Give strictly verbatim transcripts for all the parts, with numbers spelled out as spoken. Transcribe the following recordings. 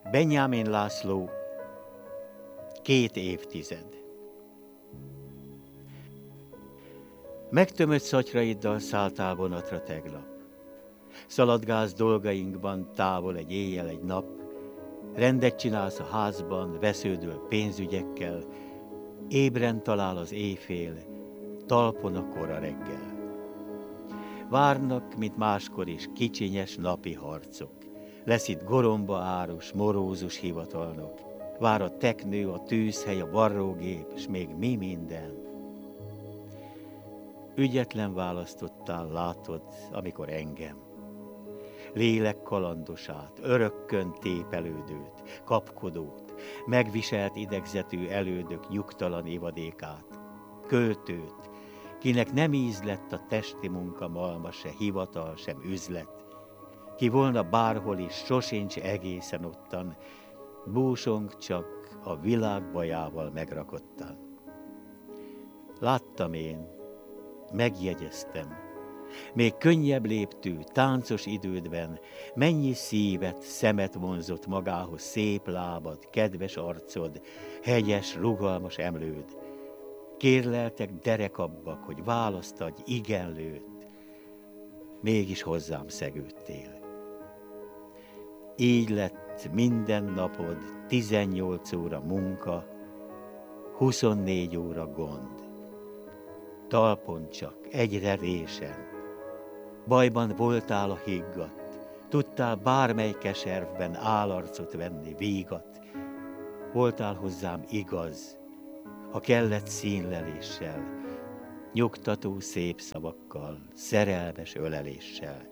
Benyámin László, két évtized. Megtömött szatyraiddal szálltál vonatra tegnap. Szaladgálsz dolgainkban, távol egy éjjel, egy nap. Rendet csinálsz a házban, vesződöl pénzügyekkel. Ébren talál az éjfél, talpon a kora reggel. Várnak, mint máskor is, kicsinyes napi harcok. Lesz itt goromba árus, morózus hivatalnok. Vár a teknő, a tűzhely, a varrógép, és még mi minden. Ügyetlen választottál, látod, amikor engem. Lélek kalandosát, örökkön tépelődőt, kapkodót, megviselt idegzetű elődök nyugtalan évadékát, költőt, kinek nem íz lett a testi munka malma, se hivatal, sem üzlet, ki volna bárhol is, sosincs egészen ottan, búsong csak a világ bajával megrakottan. Láttam én, megjegyeztem, még könnyebb léptű, táncos idődben, mennyi szívet, szemet vonzott magához szép lábad, kedves arcod, hegyes, rugalmas emlőd. Kérleltek derekabbak, hogy választ adj, igenlőt, mégis hozzám szegődtél. Így lett minden napod tizennyolc óra munka, huszonnégy óra gond. Talpon csak, egyre résen. Bajban voltál a higgadt, tudtál bármely keservben álarcot venni, vígat. Voltál hozzám igaz, ha kellett színleléssel, nyugtató szép szavakkal, szerelmes öleléssel.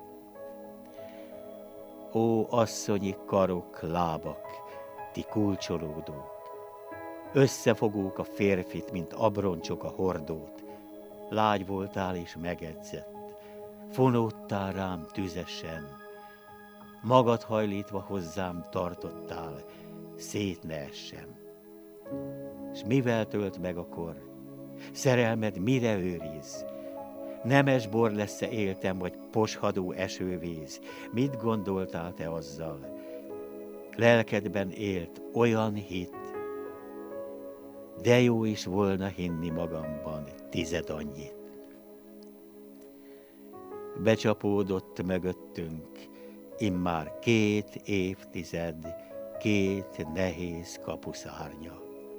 Ó, asszonyi karok, lábak, ti kulcsolódók, összefogók a férfit, mint abroncsok a hordót. Lágy voltál és megedzett, fonódtál rám tüzesen, magad hajlítva hozzám tartottál, szét ne essem. S mivel tölt meg a kor? Szerelmed mire őriz? Nemes bor lesz-e éltem, vagy poshadó esővíz? Mit gondoltál te azzal? Lelkedben élt olyan hit, de jó is volna hinni magamban tized annyit. Becsapódott mögöttünk immár két évtized, két nehéz kapuszárnya.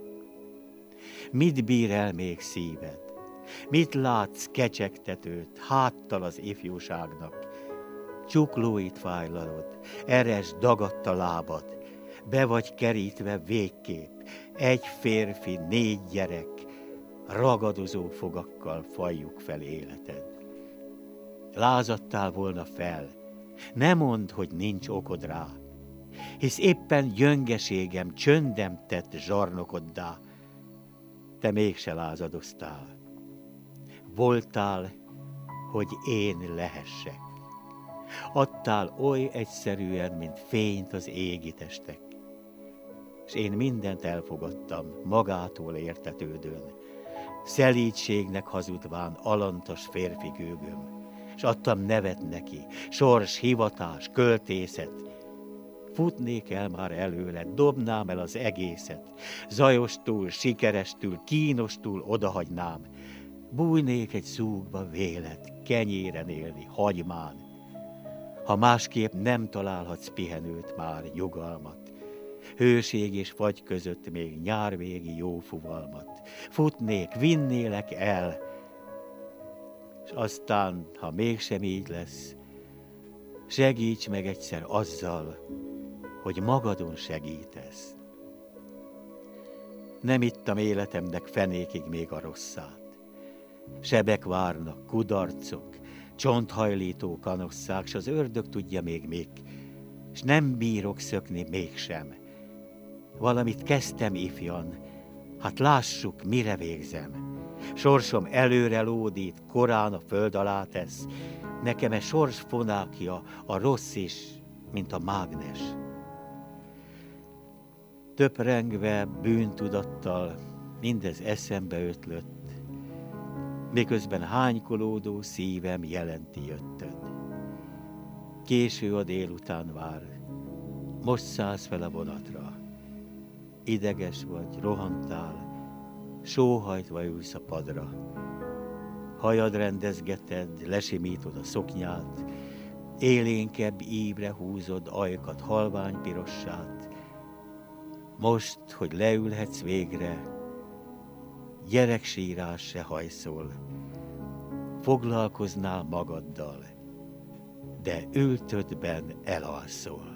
Mit bír el még szíved? Mit látsz kecsegtetőt, háttal az ifjúságnak? Csuklóit fájlalod, eres dagadta lábad, be vagy kerítve végképp, egy férfi, négy gyerek, ragadozó fogakkal fajjuk fel életed. Lázadtál volna fel, ne mondd, hogy nincs okod rá, hisz éppen gyöngeségem, csöndem tett zsarnokoddá, te mégse lázadoztál. Voltál, hogy én lehessek. Adtál oly egyszerűen, mint fényt az égi testek. És én mindent elfogadtam, magától értetődőn, szelídségnek hazudván alantas férfi gőgöm, és adtam nevet neki, sors, hivatás, költészet. Futnék el már előle, dobnám el az egészet, zajostól, sikerestül, kínostól odahagynám, bújnék egy szúgba vélet, kenyéren élni, hagymán. Ha másképp nem találhatsz pihenőt már, nyugalmat, hőség és fagy között még nyárvégi jó fuvalmat, futnék, vinnélek el, és aztán, ha mégsem így lesz, segíts meg egyszer azzal, hogy magadon segítesz. Nem ittam életemnek fenékig még a rosszát. Sebek várnak, kudarcok, csonthajlító kanosszák, s az ördög tudja még mik, és nem bírok szökni mégsem. Valamit kezdtem ifjan, hát lássuk, mire végzem. Sorsom előre lódít, korán a föld alá tesz, nekem e sors fonákja, a rossz is, mint a mágnes. Töprengve, bűntudattal mindez eszembe ötlött, miközben hánykolódó szívem jelenti jöttöd. Késő a délután vár, Most szállsz fel a vonatra. Ideges vagy, rohantál, sóhajtva ülsz a padra. Hajad rendezgeted, lesimítod a szoknyát, élénkebb ívre húzod ajkat halvány pirossát. Most, hogy leülhetsz végre, gyereksírás se hajszol, foglalkoznál magaddal, de ültödben elalszol.